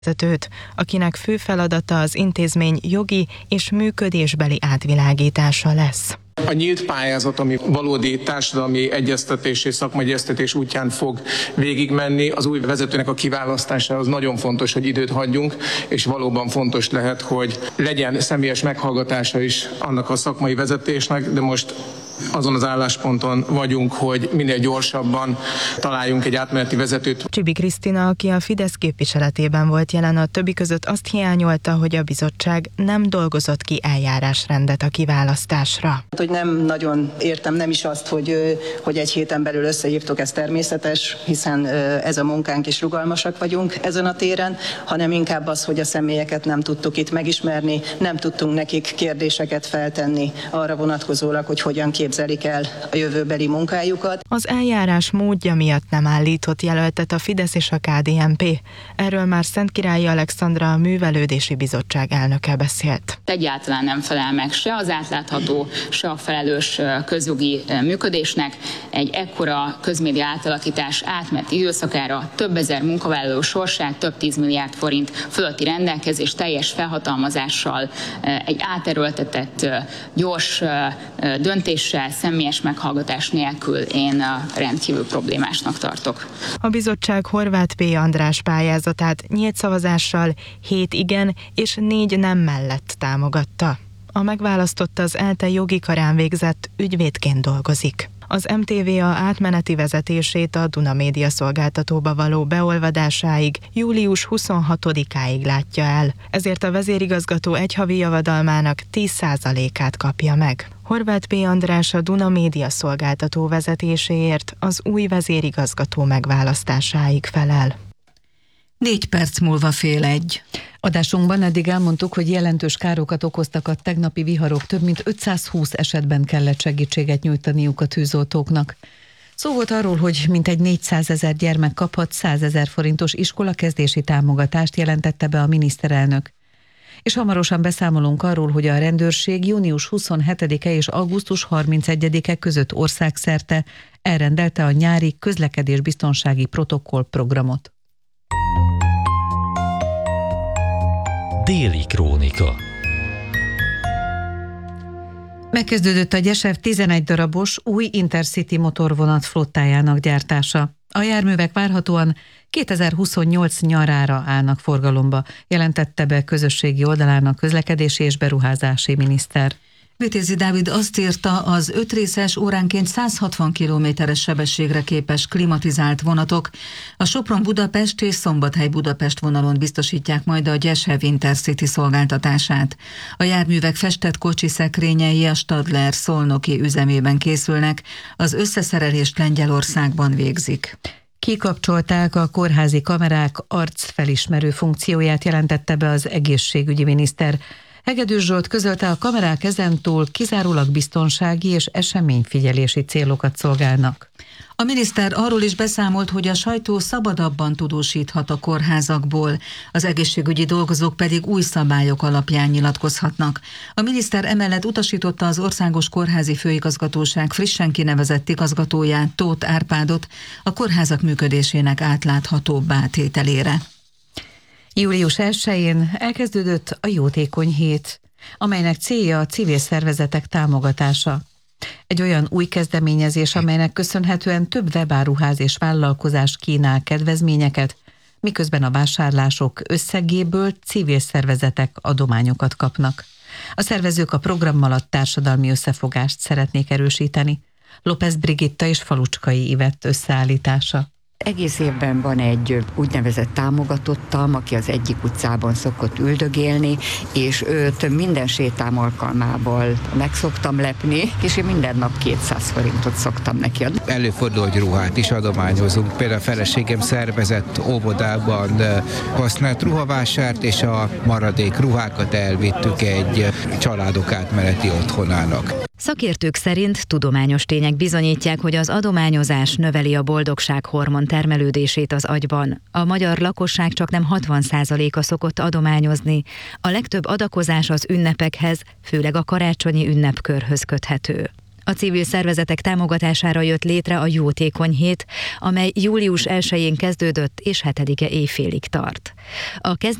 vezetőt, akinek fő feladata az intézmény jogi és működésbeli átvilágítása lesz. A nyílt pályázat, ami valódi társadalmi egyeztetés és szakmai egyeztetés útján fog végigmenni, az új vezetőnek a kiválasztásához nagyon fontos, hogy időt hagyjunk, és valóban fontos lehet, hogy legyen személyes meghallgatása is annak a szakmai vezetésnek, de most azon az állásponton vagyunk, hogy minél gyorsabban találjunk egy átmeneti vezetőt. Csibi Krisztina, aki a Fidesz képviseletében volt jelen, a többi között azt hiányolta, hogy a bizottság nem dolgozott ki eljárásrendet a kiválasztásra. Hogy nem nagyon értem, nem is azt, hogy egy héten belül összehívtuk, ez természetes, hiszen ez a munkánk és rugalmasak vagyunk ezen a téren, hanem inkább az, hogy a személyeket nem tudtuk itt megismerni, nem tudtunk nekik kérdéseket feltenni arra vonatkozólag, hogy hogyan képzelik el a jövőbeli munkájukat. Az eljárás módja miatt nem állított jelöltet a Fidesz és a KDNP. Erről már Szentkirályi Alexandra, a Művelődési Bizottság elnöke beszélt. Egyáltalán nem felel meg se az átlátható, se a felelős közjogi működésnek. Egy ekkora közmédia átalakítás átmeneti időszakára több ezer munkavállaló sorsát, több 10 milliárd forint fölötti rendelkezés teljes felhatalmazással, egy áterőltetett gyors döntéssel, személyes meghallgatás nélkül én rendkívül problémásnak tartok. A bizottság Horváth P. András pályázatát nyílt szavazással 7 igen és 4 nem mellett támogatta. A megválasztott az ELTE jogi karán végzett ügyvédként dolgozik. Az MTVA átmeneti vezetését a Duna Média szolgáltatóba való beolvadásáig július 26-áig látja el, ezért a vezérigazgató egy havi javadalmának 10%-át kapja meg. Horváth P. András a Duna Média szolgáltató vezetéséért az új vezérigazgató megválasztásáig felel. 4 perc múlva 12:30. Adásunkban eddig elmondtuk, hogy jelentős károkat okoztak a tegnapi viharok, több mint 520 esetben kellett segítséget nyújtaniuk a tűzoltóknak. Szó volt arról, hogy mintegy 400 000 gyermek kaphat 100 000 forintos iskolakezdési támogatást, jelentette be a miniszterelnök. És hamarosan beszámolunk arról, hogy a rendőrség június 27-e és augusztus 31-e között országszerte elrendelte a nyári közlekedésbiztonsági protokoll programot. Déli Krónika. Megkezdődött a Gyesev 11 darabos új Intercity motorvonat flottájának gyártása. A járművek várhatóan 2028 nyarára állnak forgalomba, jelentette be közösségi oldalán a közlekedési és beruházási miniszter. Vitézi Dávid azt írta, az 5 részes óránként 160 km/s sebességre képes klimatizált vonatok a Sopron-Budapest és Szombathely-Budapest vonalon biztosítják majd a Gyesev Intercity szolgáltatását. A járművek festett kocsiszekrényei a Stadler szolnoki üzemében készülnek, az összeszerelést Lengyelországban végzik. Kikapcsolták a kórházi kamerák arcfelismerő funkcióját, jelentette be az egészségügyi miniszter. Hegedűs Zsolt közölte, a kamerák ezentúl kizárólag biztonsági és eseményfigyelési célokat szolgálnak. A miniszter arról is beszámolt, hogy a sajtó szabadabban tudósíthat a kórházakból, az egészségügyi dolgozók pedig új szabályok alapján nyilatkozhatnak. A miniszter emellett utasította az Országos Kórházi Főigazgatóság frissen kinevezett igazgatóját, Tóth Árpádot a kórházak működésének átláthatóbbá tételére. Július 1-én elkezdődött a Jótékony Hét, amelynek célja a civil szervezetek támogatása. Egy olyan új kezdeményezés, amelynek köszönhetően több webáruház és vállalkozás kínál kedvezményeket, miközben a vásárlások összegéből civil szervezetek adományokat kapnak. A szervezők a programmal a társadalmi összefogást szeretnék erősíteni. López Brigitta és Falucskai Ivett összeállítása. Egész évben van egy úgynevezett támogatottam, aki az egyik utcában szokott üldögélni, és őt minden sétám alkalmával meg szoktam lepni, és én minden nap 200 forintot szoktam neki adni. Előfordul, hogy ruhát is adományozunk. Például a feleségem szervezett óvodában használt ruhavásárt, és a maradék ruhákat elvittük egy családok átmeneti otthonának. Szakértők szerint tudományos tények bizonyítják, hogy az adományozás növeli a boldogság hormon termelődését az agyban. A magyar lakosság csaknem 60%-a szokott adományozni. A legtöbb adakozás az ünnepekhez, főleg a karácsonyi ünnepkörhöz köthető. A civil szervezetek támogatására jött létre a Jótékony Hét, amely július 1-én kezdődött és 7-e éjfélig tart. A